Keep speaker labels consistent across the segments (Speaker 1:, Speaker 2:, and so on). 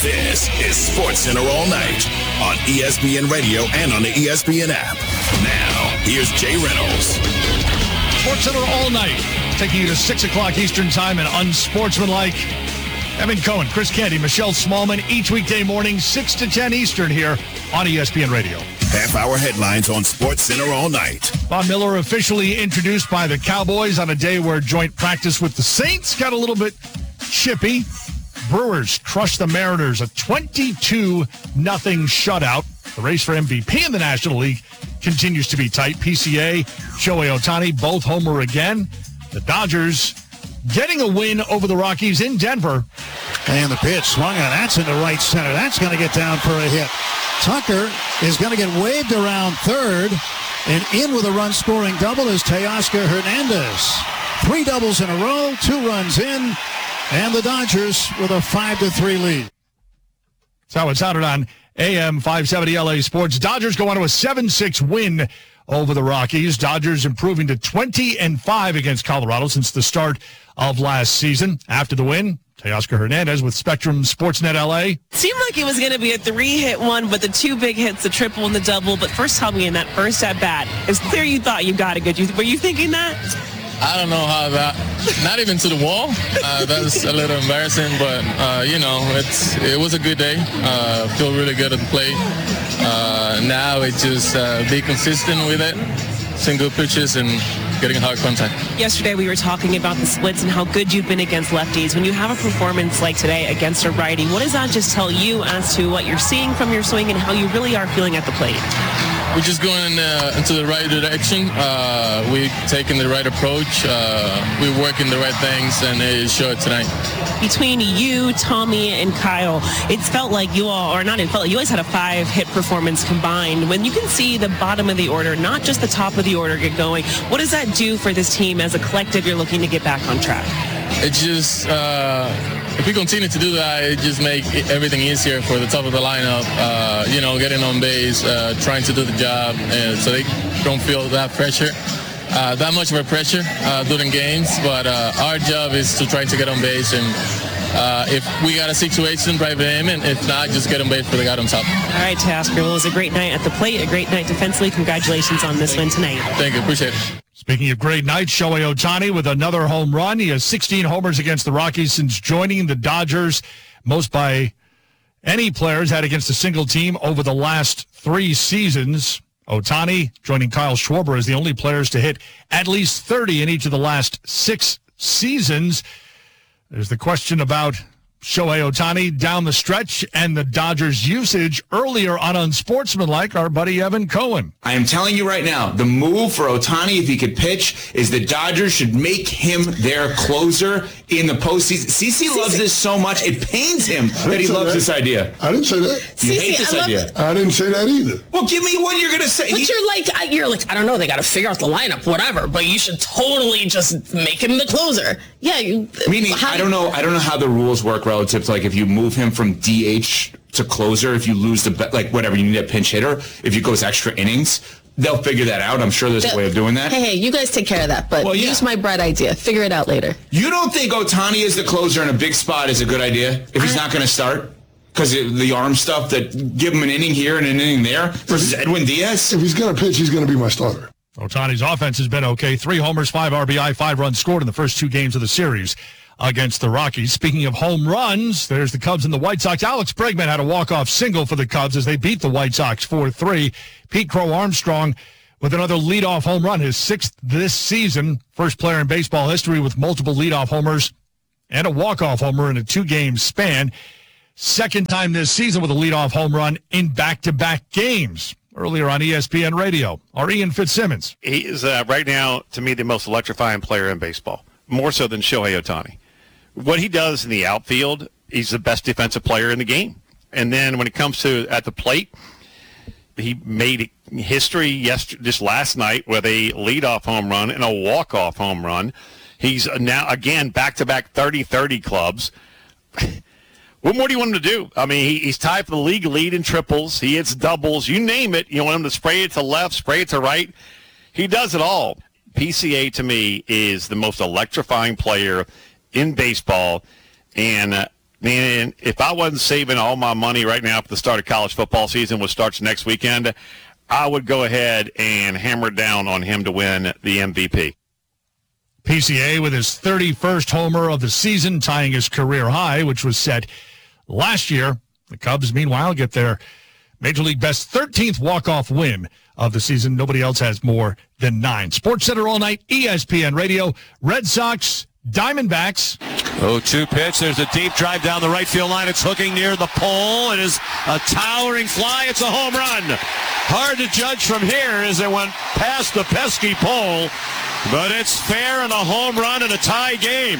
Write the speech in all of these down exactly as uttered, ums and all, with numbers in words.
Speaker 1: This is SportsCenter All Night on E S P N Radio and on the E S P N app. Now, here's Jay Reynolds.
Speaker 2: SportsCenter All Night, taking you to six o'clock Eastern Time and unsportsmanlike. Evan Cohen, Chris Canty, Michelle Smallman, each weekday morning, six to ten Eastern here on E S P N Radio.
Speaker 1: Half-hour headlines on SportsCenter All Night.
Speaker 2: Von Miller officially introduced by the Cowboys on a day where joint practice with the Saints got a little bit chippy. Brewers crushed the Mariners, a twenty-two nothing shutout. The race for M V P in the National League continues to be tight. P C A, Shohei Ohtani, both homer again. The Dodgers getting a win over the Rockies in Denver.
Speaker 3: And the pitch swung on. That's into right center. That's going to get down for a hit. Tucker is going to get waved around third. And in with a run-scoring double is Teoscar Hernandez. Three doubles in a row, two runs in. And the Dodgers with a five to three lead.
Speaker 2: That's how it sounded on A M five seventy L A Sports. Dodgers go on to a seven six win over the Rockies. Dodgers improving to twenty and five against Colorado since the start of last season. After the win, Teoscar Hernandez with Spectrum Sportsnet L A.
Speaker 4: Seemed like it was going to be a three-hit one, but the two big hits, the triple and the double. But first, tell me, in that first at-bat, it's clear you thought you got a good. Were you thinking that?
Speaker 5: I don't know how that, not even to the wall. Uh, that's a little embarrassing, but, uh, you know, it's it was a good day. Uh, feel really good at the plate. Uh, now it's just uh, be consistent with it, single pitches, and getting hard contact.
Speaker 4: Yesterday we were talking about the splits and how good you've been against lefties. When you have a performance like today against a righty, what does that just tell you as to what you're seeing from your swing and how you really are feeling at the plate?
Speaker 5: We're just going uh, into the right direction. Uh, we're taking the right approach. Uh, we're working the right things, and it showed tonight.
Speaker 4: Between you, Tommy, and Kyle, it's felt like you all, or not it felt like you always had a five-hit performance combined. When you can see the bottom of the order, not just the top of the order get going, what does that do for this team as a collective you're looking to get back on track?
Speaker 5: It just, uh, if we continue to do that, it just make everything easier for the top of the lineup, uh, you know, getting on base, uh, trying to do the job, and so they don't feel that pressure, uh, that much of a pressure uh, during games. But uh, our job is to try to get on base, and uh, if we got a situation, drive it in, and if not, just get on base for the guy on top.
Speaker 4: All right, Teoscar, well, it was a great night at the plate, a great night defensively. Congratulations on this win tonight.
Speaker 5: Thank you. Appreciate it.
Speaker 2: Speaking of great nights, Shohei Ohtani with another home run. He has sixteen homers against the Rockies since joining the Dodgers. Most by any players had against a single team over the last three seasons. Ohtani joining Kyle Schwarber as the only players to hit at least thirty in each of the last six seasons. There's the question about Shohei Ohtani down the stretch and the Dodgers' usage earlier on Unsportsmanlike, our buddy Evan Cohen.
Speaker 6: I am telling you right now, the move for Ohtani, if he could pitch, is the Dodgers should make him their closer in the postseason. C C loves this so much, it pains him that he loves
Speaker 7: that.
Speaker 6: this idea.
Speaker 7: I didn't say that.
Speaker 6: You
Speaker 8: C C,
Speaker 6: hate this
Speaker 8: I
Speaker 6: idea.
Speaker 8: love
Speaker 7: I didn't say that either.
Speaker 6: Well, give me what you're going to say.
Speaker 8: But
Speaker 6: He-
Speaker 8: you're like, I- you're like, I don't know, they got to figure out the lineup, whatever, but you should totally just make him the closer. Yeah. You,
Speaker 6: Meaning,
Speaker 8: how-
Speaker 6: I don't know. I don't know how the rules work relative to like if you move him from D H to closer, if you lose the like whatever you need a pinch hitter, if he goes extra innings, they'll figure that out. I'm sure there's a way of doing that.
Speaker 8: Hey, hey, you guys take care of that, but
Speaker 6: Well, yeah.
Speaker 8: use my bright idea. Figure it out later.
Speaker 6: You don't think Ohtani is the closer in a big spot is a good idea if he's
Speaker 8: I-
Speaker 6: not going to start? Because the arm stuff that give him an inning here and an inning there versus Edwin Diaz?
Speaker 7: If he's going to pitch, he's going to be my starter.
Speaker 2: Ohtani's offense has been okay. Three homers, five R B I, five runs scored in the first two games of the series against the Rockies. Speaking of home runs, there's the Cubs and the White Sox. Alex Bregman had a walk-off single for the Cubs as they beat the White Sox four three. Pete Crow Armstrong with another leadoff home run, his sixth this season. First player in baseball history with multiple leadoff homers and a walk-off homer in a two-game span. Second time this season with a leadoff home run in back-to-back games. Earlier on E S P N Radio, our Ian Fitzsimmons.
Speaker 9: He is uh, right now, to me, the most electrifying player in baseball, more so than Shohei Ohtani. What he does in the outfield, he's the best defensive player in the game. And then when it comes to at the plate, he made history yesterday, just last night with a leadoff home run and a walk-off home run. He's now, again, back-to-back thirty thirty clubs. What more do you want him to do? I mean, he, he's tied for the league lead in triples. He hits doubles. You name it. You want him to spray it to left, spray it to right. He does it all. P C A, to me, is the most electrifying player in baseball. And uh, Man, if I wasn't saving all my money right now for the start of college football season, which starts next weekend, I would go ahead and hammer down on him to win the M V P.
Speaker 2: P C A with his thirty-first homer of the season, tying his career high, which was set last year. The Cubs, meanwhile, get their Major League Best thirteenth walk-off win of the season. Nobody else has more than nine. Sports Center all night, E S P N Radio. Red Sox, Diamondbacks.
Speaker 10: oh two pitch. There's a deep drive down the right field line. It's hooking near the pole. It is a towering fly. It's a home run. Hard to judge from here as it went past the pesky pole, but it's fair and a home run and a tie game.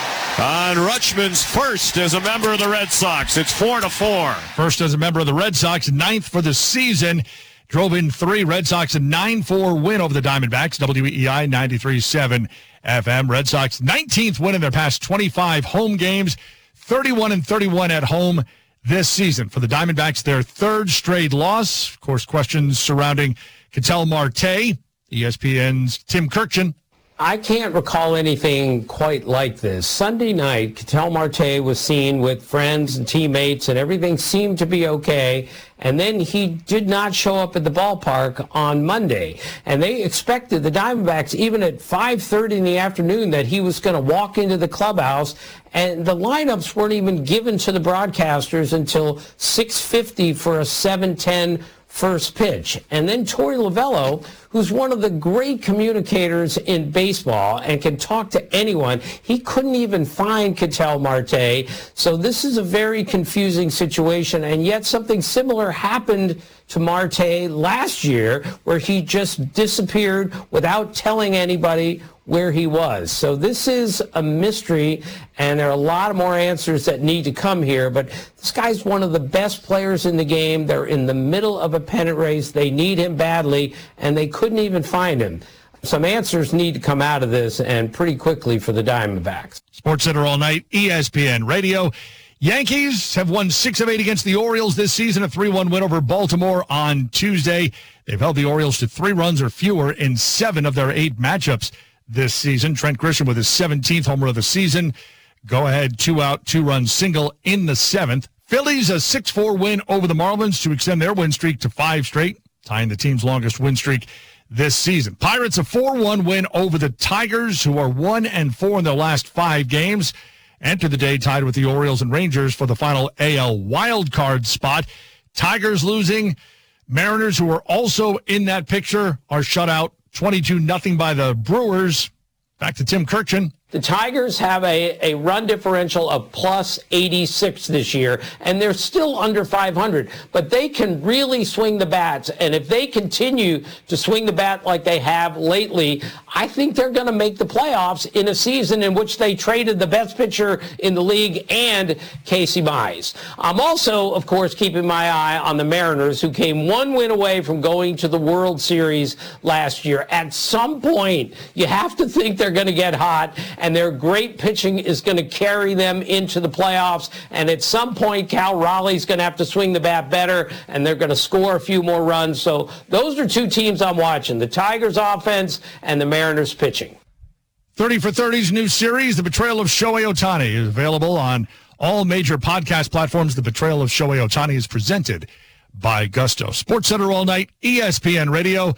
Speaker 10: On Rutschman's first as a member of the Red Sox. It's four to four.
Speaker 2: First as a member of the Red Sox, ninth for the season. Drove in three. Red Sox a nine four win over the Diamondbacks. W E I ninety-three point seven F M. Red Sox nineteenth win in their past twenty-five home games. thirty-one and thirty-one at home this season. For the Diamondbacks, their third straight loss. Of course, questions surrounding Ketel Marte. E S P N's Tim Kurkjian.
Speaker 11: I can't recall anything quite like this. Sunday night, Ketel Marte was seen with friends and teammates, and everything seemed to be okay. And then he did not show up at the ballpark on Monday. And they expected, the Diamondbacks, even at five thirty in the afternoon, that he was going to walk into the clubhouse. And the lineups weren't even given to the broadcasters until six fifty for a seven ten first pitch. And then Torey Lovullo, who's one of the great communicators in baseball and can talk to anyone, he couldn't even find Ketel Marte. So this is a very confusing situation, and yet something similar happened to Marte last year, where he just disappeared without telling anybody where he was. So this is a mystery, and there are a lot more answers that need to come here. But this guy's one of the best players in the game. They're in the middle of a pennant race. They need him badly, and they couldn't even find him. Some answers need to come out of this, and pretty quickly for the Diamondbacks.
Speaker 2: Sports Center all night, E S P N Radio. Yankees have won six of eight against the Orioles this season, a three one win over Baltimore on Tuesday. They've held the Orioles to three runs or fewer in seven of their eight matchups this season. Trent Grisham with his seventeenth homer of the season. Go ahead, two-out, two-run single in the seventh. Phillies a six four win over the Marlins to extend their win streak to five straight, tying the team's longest win streak this season. Pirates a four one win over the Tigers, who are one and four in their last five games. Enter the day tied with the Orioles and Rangers for the final A L wildcard spot. Tigers losing. Mariners, who are also in that picture, are shut out twenty-two nothing by the Brewers. Back to Tim Kurkjian.
Speaker 11: The Tigers have a, a run differential of plus eighty-six this year, and they're still under five hundred. But they can really swing the bats, and if they continue to swing the bat like they have lately, I think they're going to make the playoffs in a season in which they traded the best pitcher in the league and Casey Mize. I'm also, of course, keeping my eye on the Mariners, who came one win away from going to the World Series last year. At some point, you have to think they're going to get hot, and their great pitching is going to carry them into the playoffs. And at some point, Cal Raleigh's going to have to swing the bat better, and they're going to score a few more runs. So those are two teams I'm watching, the Tigers offense and the Mariners pitching.
Speaker 2: thirty for thirty's new series, The Betrayal of Shohei Ohtani, is available on all major podcast platforms. The Betrayal of Shohei Ohtani is presented by Gusto. Sports Center all night, E S P N Radio.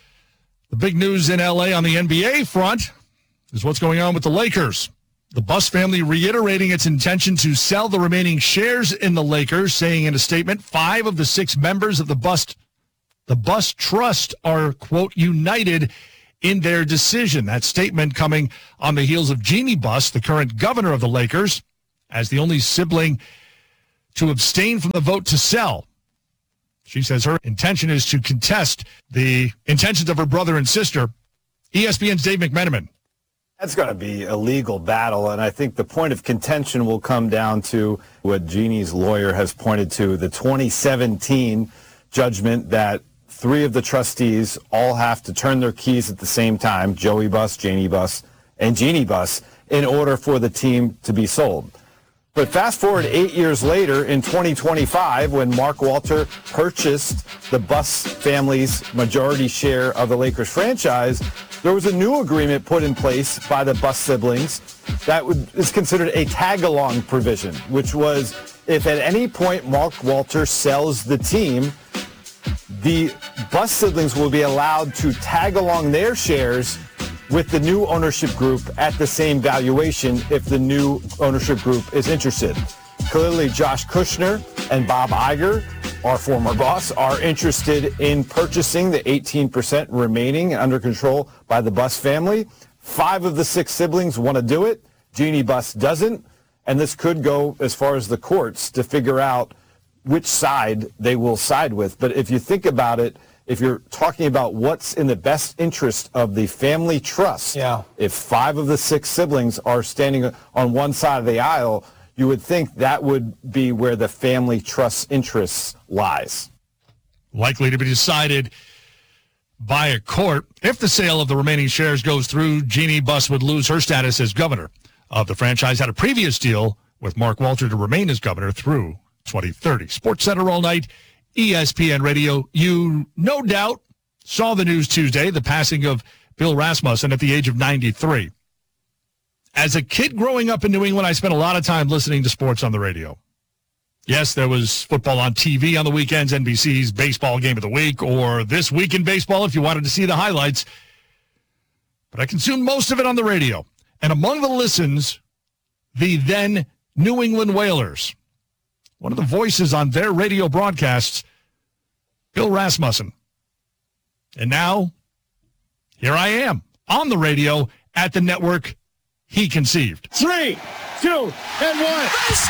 Speaker 2: The big news in L A on the N B A front is what's going on with the Lakers. The Buss family reiterating its intention to sell the remaining shares in the Lakers, saying in a statement, five of the six members of the Buss, the Buss Trust are, quote, united in their decision. That statement coming on the heels of Jeannie Buss, the current governor of the Lakers, as the only sibling to abstain from the vote to sell. She says her intention is to contest the intentions of her brother and sister. E S P N's Dave McMenamin.
Speaker 12: That's going to be a legal battle, and I think the point of contention will come down to what Jeannie's lawyer has pointed to, the twenty seventeen judgment that three of the trustees all have to turn their keys at the same time, Joey Buss, Jeannie Buss, and Jeannie Buss, in order for the team to be sold. But fast forward eight years later, in twenty twenty-five, when Mark Walter purchased the Buss family's majority share of the Lakers franchise, there was a new agreement put in place by the Buss siblings that would, is considered a tag-along provision, which was if at any point Mark Walter sells the team, the Buss siblings will be allowed to tag along their shares with the new ownership group at the same valuation if the new ownership group is interested. Clearly, Josh Kushner and Bob Iger, our former boss, are interested in purchasing the eighteen percent remaining under control by the Buss family. Five of the six siblings want to do it. Jeannie Buss doesn't. And this could go as far as the courts to figure out which side they will side with. But if you think about it, if you're talking about what's in the best interest of the family trust, yeah. if five of the six siblings are standing on one side of the aisle, you would think that would be where the family trust interests lies.
Speaker 2: Likely to be decided by a court. If the sale of the remaining shares goes through, Jeannie Buss would lose her status as governor of the franchise. Had a previous deal with Mark Walter to remain as governor through twenty thirty. Sports Center all night. E S P N Radio. You no doubt saw the news Tuesday, the passing of Bill Rasmussen at the age of ninety-three. As a kid growing up in New England, I spent a lot of time listening to sports on the radio. Yes, there was football on T V on the weekends, N B C's baseball game of the week, or This Week in Baseball if you wanted to see the highlights. But I consumed most of it on the radio. And among the listens, the then New England Whalers. One of the voices on their radio broadcasts, Bill Rasmussen. And now, here I am on the radio at the network he conceived.
Speaker 13: Three, two, and one.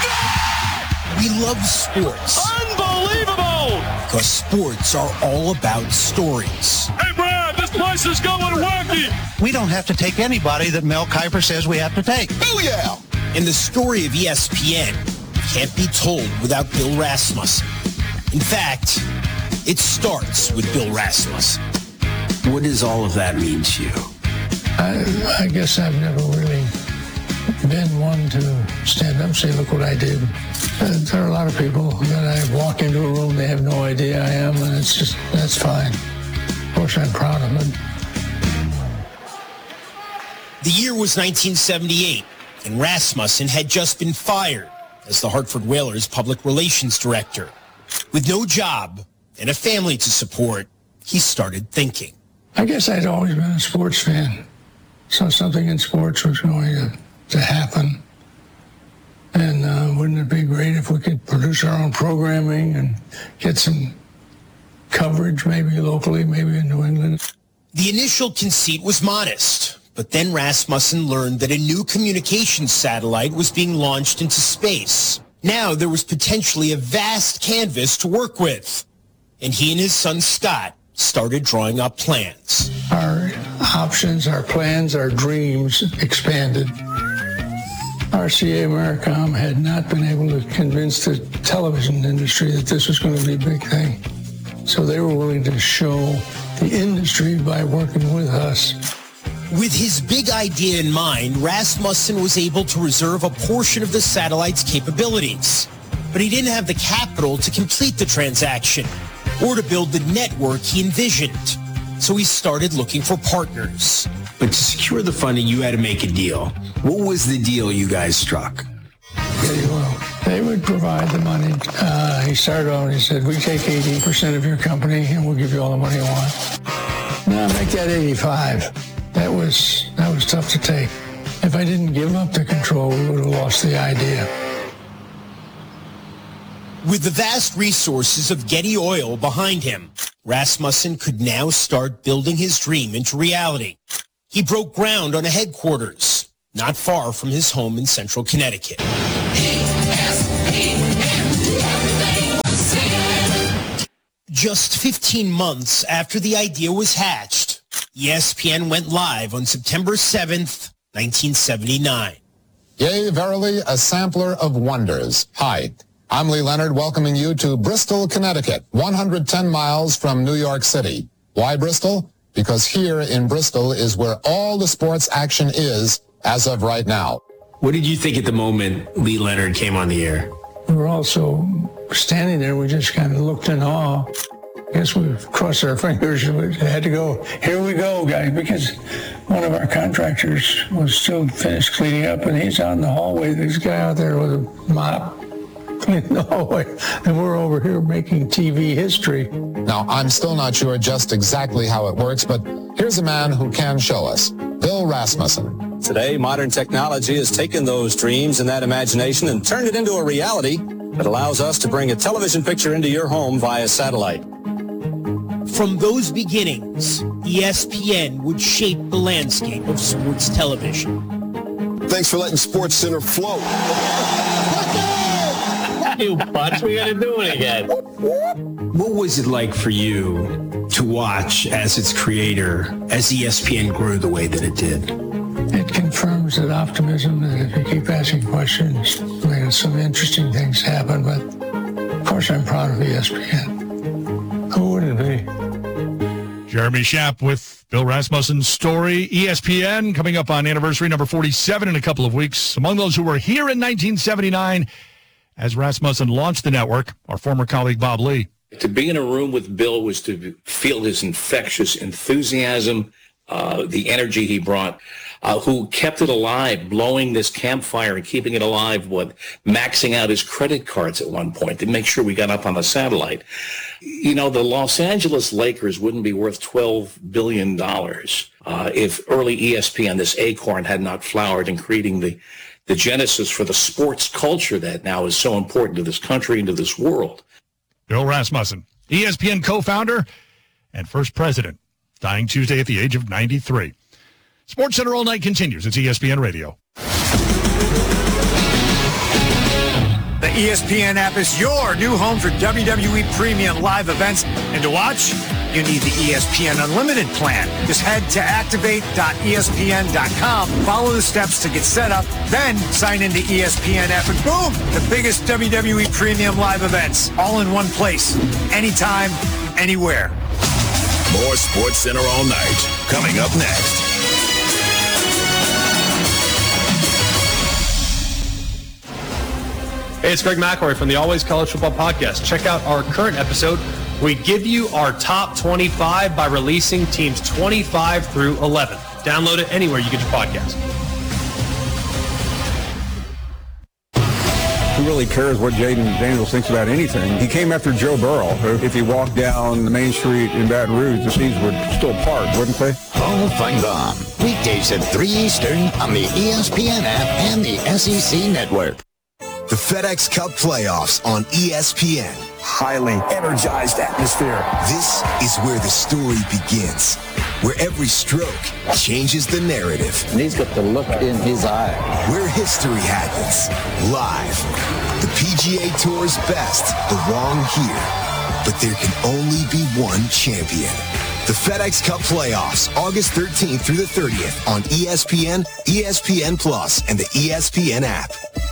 Speaker 14: We love sports.
Speaker 13: Unbelievable!
Speaker 14: Because sports are all about stories.
Speaker 13: Hey, Brad, this place is going wacky.
Speaker 3: We don't have to take anybody that Mel Kiper says we have to take.
Speaker 14: Oh, yeah!
Speaker 3: In
Speaker 14: the story of E S P N can't be told without Bill Rasmussen. In fact, it starts with Bill Rasmussen. What does all of that mean to you?
Speaker 15: I, I guess I've never really been one to stand up and say, look what I did. Uh, there are a lot of people that I walk into a room, they have no idea I am, and it's just, that's fine. Of course, I'm proud of it.
Speaker 14: The year was nineteen seventy-eight, and Rasmussen had just been fired as the Hartford Whalers public relations director. With no job and a family to support, he started thinking.
Speaker 15: I guess I'd always been a sports fan. So something in sports was going to, to happen. And uh, wouldn't it be great if we could produce our own programming and get some coverage, maybe locally, maybe in New England?
Speaker 14: The initial conceit was modest, but then Rasmussen learned that a new communications satellite was being launched into space. Now there was potentially a vast canvas to work with, and he and his son Scott started drawing up plans.
Speaker 15: Our options, our plans, our dreams expanded. R C A Americom had not been able to convince the television industry that this was going to be a big thing. So they were willing to show the industry by working with us.
Speaker 14: With his big idea in mind, Rasmussen was able to reserve a portion of the satellite's capabilities. But he didn't have the capital to complete the transaction or to build the network he envisioned. So he started looking for partners.
Speaker 16: But to secure the funding, you had to make a deal. What was the deal you guys struck?
Speaker 15: Very well. They would provide the money. Uh, he started out and he said, we take eighty percent of your company and we'll give you all the money you want. Now make that eighty-five. That was, that was tough to take. If I didn't give up the control, we would have lost the idea.
Speaker 14: With the vast resources of Getty Oil behind him, Rasmussen could now start building his dream into reality. He broke ground on a headquarters, not far from his home in central Connecticut. Just fifteen months after the idea was hatched, E S P N went live on September seventh, nineteen seventy-nine.
Speaker 17: Yea, verily, a sampler of wonders. Hi, I'm Lee Leonard, welcoming you to Bristol, Connecticut, one hundred ten miles from New York City. Why Bristol? Because here in Bristol is where all the sports action is as of right now.
Speaker 16: What did you think at the moment Lee Leonard came on the air?
Speaker 15: We were also standing there. We just kind of looked in awe. I guess we crossed our fingers. We had to go, here we go, guys, because one of our contractors was still finished cleaning up, and he's out in the hallway. This guy out there with a mop cleaning the hallway, and we're over here making T V history.
Speaker 17: Now, I'm still not sure just exactly how it works, but here's a man who can show us. Bill Rasmussen.
Speaker 18: Today, modern technology has taken those dreams and that imagination and turned it into a reality that allows us to bring a television picture into your home via satellite.
Speaker 14: From those beginnings, E S P N would shape the landscape of sports television.
Speaker 7: Thanks for letting SportsCenter flow.
Speaker 11: You butts, we gotta do it again.
Speaker 16: What was it like for you to watch as its creator, as E S P N grew the way that it did?
Speaker 15: It confirms that optimism, that if you keep asking questions, then some interesting things happen. But of course, I'm proud of E S P N. Who wouldn't be?
Speaker 2: Jeremy Schaap with Bill Rasmussen's story. E S P N coming up on anniversary number forty-seven in a couple of weeks. Among those who were here in nineteen seventy-nine as Rasmussen launched the network, our former colleague Bob Lee.
Speaker 19: To be in a room with Bill was to feel his infectious enthusiasm, uh, the energy he brought, uh, who kept it alive, blowing this campfire and keeping it alive, what, maxing out his credit cards at one point to make sure we got up on the satellite. You know, the Los Angeles Lakers wouldn't be worth twelve billion dollars uh, if early E S P N, this acorn, had not flowered in creating the, the genesis for the sports culture that now is so important to this country and to this world.
Speaker 2: Bill Rasmussen, E S P N co-founder and first president, dying Tuesday at the age of ninety-three. SportsCenter All Night continues. It's E S P N Radio.
Speaker 20: The E S P N app is your new home for W W E premium live events. And to watch, you need the E S P N Unlimited plan. Just head to activate dot E S P N dot com, follow the steps to get set up, then sign into E S P N app, and boom, the biggest W W E premium live events, all in one place, anytime, anywhere.
Speaker 1: More SportsCenter All Night coming up next.
Speaker 21: Hey, it's Greg McElroy from the Always College Football Podcast. Check out our current episode. We give you our top twenty-five by releasing teams twenty-five through eleven. Download it anywhere you get your podcast.
Speaker 22: Who really cares what Jaden Daniels thinks about anything? He came after Joe Burrow. If he walked down the main street in Baton Rouge, the seas would still part, wouldn't they?
Speaker 23: Hall of Fame Bomb. Weekdays at three Eastern on the E S P N app and the S E C Network.
Speaker 24: The FedEx Cup playoffs on E S P N.
Speaker 22: Highly energized atmosphere.
Speaker 24: This is where the story begins, where every stroke changes the narrative.
Speaker 25: And he's got the look in his eye.
Speaker 24: Where history happens, live. The P G A Tour's best belong here, but there can only be one champion. The FedEx Cup playoffs, August thirteenth through the thirtieth on E S P N, E S P N Plus, and the E S P N app.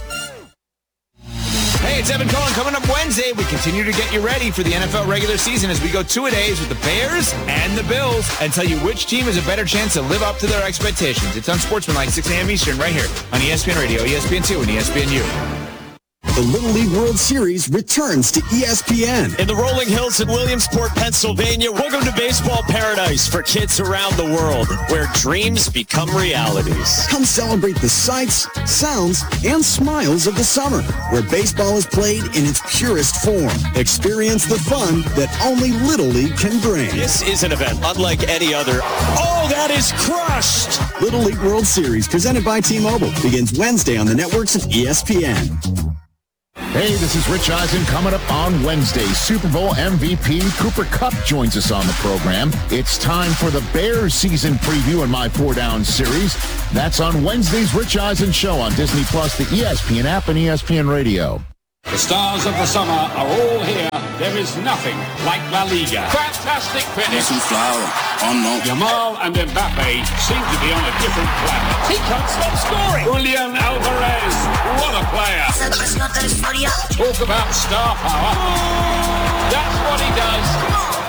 Speaker 26: Hey, it's Evan Cohen. Coming up Wednesday, we continue to get you ready for the N F L regular season as we go two-a-days with the Bears and the Bills and tell you which team has a better chance to live up to their expectations. It's on Sportsmanlike, six a.m. Eastern, right here on E S P N Radio, E S P N two, and E S P N U.
Speaker 24: The Little League World Series returns to E S P N.
Speaker 27: In the rolling hills in Williamsport, Pennsylvania, welcome to baseball paradise for kids around the world, where dreams become realities.
Speaker 24: Come celebrate the sights, sounds, and smiles of the summer, where baseball is played in its purest form. Experience the fun that only Little League can bring.
Speaker 27: This is an event unlike any other. Oh, that is crushed!
Speaker 24: Little League World Series, presented by T-Mobile, begins Wednesday on the networks of E S P N.
Speaker 1: Hey, this is Rich Eisen. Coming up on Wednesday, Super Bowl M V P Cooper Kupp joins us on the program. It's time for the Bears season preview in my Four Down series. That's on Wednesday's Rich Eisen Show on Disney Plus, the E S P N app, and E S P N Radio.
Speaker 13: The stars of the summer are all here. There is nothing like La Liga. Fantastic finish. Yamal and Mbappe seem to be on a different planet. He can't stop scoring. Julian Alvarez, what a player. Talk about star power. That's what he does.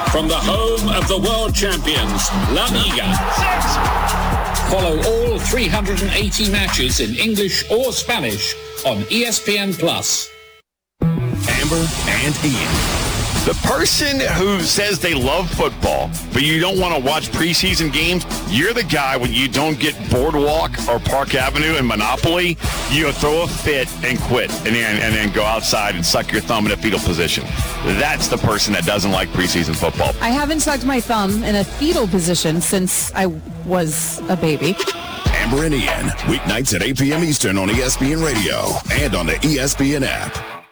Speaker 13: from the home of the world champions, La Liga. Follow all three hundred eighty matches in English or Spanish on E S P N Plus.
Speaker 4: Amber and Ian. The person who says they love football, but you don't want to watch preseason games, you're the guy when you don't get Boardwalk or Park Avenue and Monopoly, you throw a fit and quit and then, and then go outside and suck your thumb in a fetal position. That's the person that doesn't like preseason football.
Speaker 5: I haven't sucked my thumb in a fetal position since I was a baby.
Speaker 4: Amber and Ian, weeknights at eight p.m. Eastern on E S P N Radio and on the E S P N app.